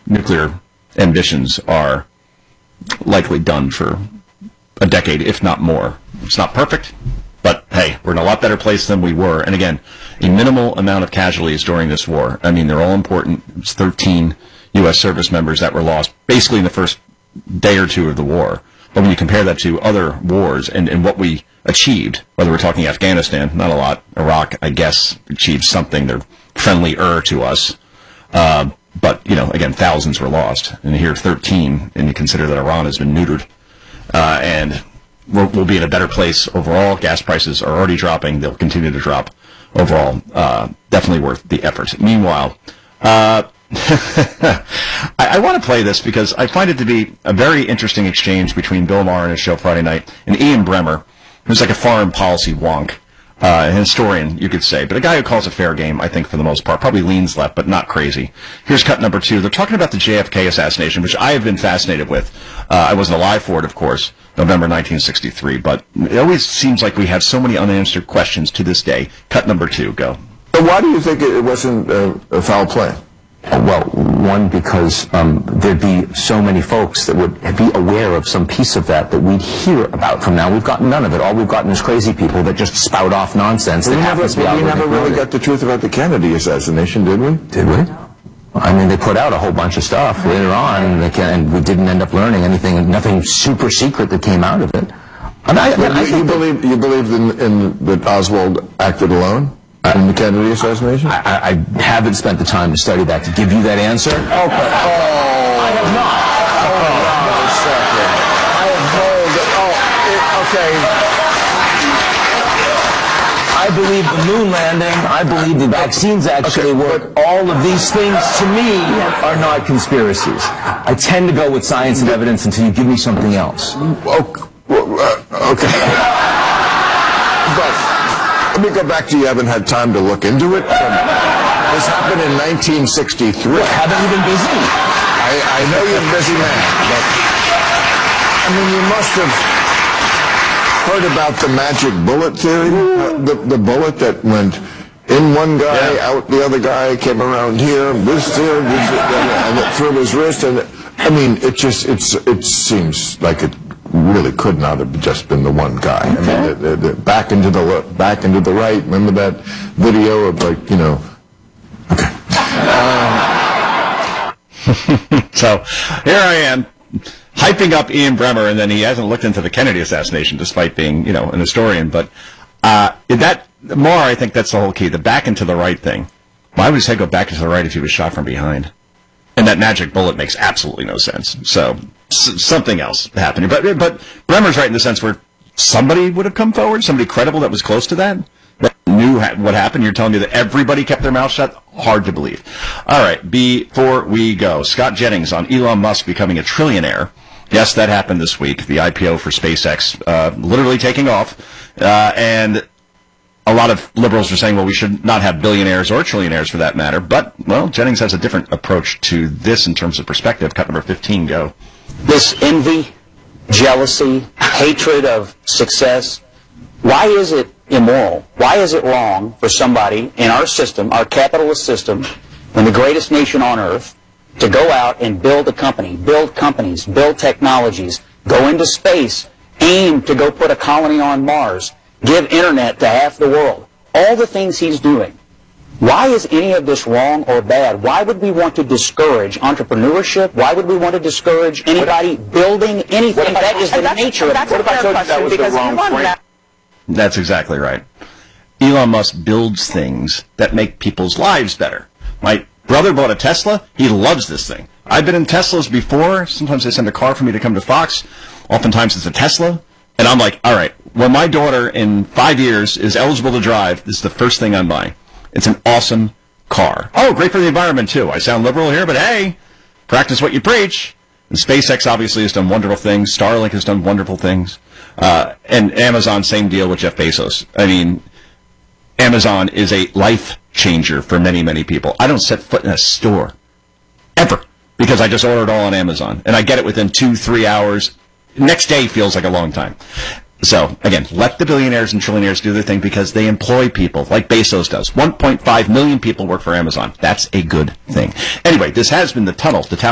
nuclear ambitions are likely done for a decade, if not more. It's not perfect, but hey, we're in a lot better place than we were. And again, a minimal amount of casualties during this war. I mean, they're all important. It's 13 U.S. service members that were lost basically in the first day or two of the war. But when you compare that to other wars and what we achieved, whether we're talking Afghanistan, not a lot. Iraq, I guess, achieved something. They're friendlier to us. But, again, thousands were lost. And here, 13, and you consider that Iran has been neutered. And we'll be in a better place overall. Gas prices are already dropping. They'll continue to drop overall. Definitely worth the effort. Meanwhile, I want to play this because I find it to be a very interesting exchange between Bill Maher and his show Friday night and Ian Bremmer, who's like a foreign policy wonk. A historian, you could say, but a guy who calls it fair game, I think, for the most part. Probably leans left, but not crazy. Here's cut number 2. They're talking about the JFK assassination, which I have been fascinated with. I wasn't alive for it, of course, November 1963, but it always seems like we have so many unanswered questions to this day. Cut number 2, go. So why do you think it wasn't a foul play? Well, one, because there'd be so many folks that would be aware of some piece of that we'd hear about from now. We've gotten none of it. All we've gotten is crazy people that just spout off nonsense. We never really got the truth about the Kennedy assassination, did we? Did we? I mean, they put out a whole bunch of stuff later on, and we didn't end up learning anything, nothing super secret that came out of it. You believe in that Oswald acted alone? In the Kennedy assassination? I haven't spent the time to study that to give you that answer. Okay. I have not. Wait a second. I have okay. I believe the moon landing, I believe the vaccines actually work. All of these things, to me, are not conspiracies. I tend to go with science and evidence until you give me something else. Okay. But let me go back to you haven't had time to look into it. This happened in 1963. Haven't you been busy? I know you're a busy man, but I mean, you must have heard about the magic bullet theory. The bullet that went in one guy, out the other guy, came around here, this here, and it through his wrist. And I mean, it seems like it really could not have just been the one guy. Okay. I mean, the back into the right. Remember that video of Okay. So here I am, hyping up Ian Bremmer, and then he hasn't looked into the Kennedy assassination, despite being, an historian. But more, I think that's the whole key. The back into the right thing. Why would his head go back into the right if he was shot from behind? And that magic bullet makes absolutely no sense. So something else happening. But Bremmer's right in the sense where somebody would have come forward, somebody credible that was close to that knew what happened. You're telling me that everybody kept their mouth shut? Hard to believe. All right, before we go, Scott Jennings on Elon Musk becoming a trillionaire. Yes, that happened this week. The IPO for SpaceX literally taking off. And a lot of liberals are saying, well, we should not have billionaires or trillionaires for that matter. But, well, Jennings has a different approach to this in terms of perspective. Cut number 15, go. This envy, jealousy, hatred of success, why is it immoral? Why is it wrong for somebody in our system, our capitalist system, in the greatest nation on earth, to go out and build a company, build companies, build technologies, go into space, aim to go put a colony on Mars, give internet to half the world, all the things he's doing? Why is any of this wrong or bad? Why would we want to discourage entrepreneurship? Why would we want to discourage anybody building anything? That is the nature of it. What if I told you that was the wrong frame? That's exactly right. Elon Musk builds things that make people's lives better. My brother bought a Tesla. He loves this thing. I've been in Teslas before. Sometimes they send a car for me to come to Fox. Oftentimes it's a Tesla. And I'm like, all right, when my daughter in 5 years is eligible to drive, this is the first thing I'm buying. It's an awesome car. Oh, great for the environment, too. I sound liberal here, but hey, practice what you preach. And SpaceX obviously has done wonderful things. Starlink has done wonderful things. And Amazon, same deal with Jeff Bezos. I mean, Amazon is a life changer for many, many people. I don't set foot in a store, ever, because I just order it all on Amazon. And I get it within 2-3 hours. Next day feels like a long time. So, again, let the billionaires and trillionaires do their thing because they employ people like Bezos does. 1.5 million people work for Amazon. That's a good thing. Anyway, this has been The Tunnel, the Tower.